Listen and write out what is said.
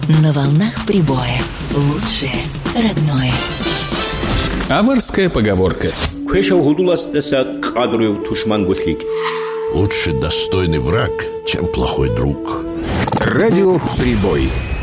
На волнах прибоя. Лучшее родное. Аварская поговорка. Лучше достойный враг, чем плохой друг. Радио «Прибой».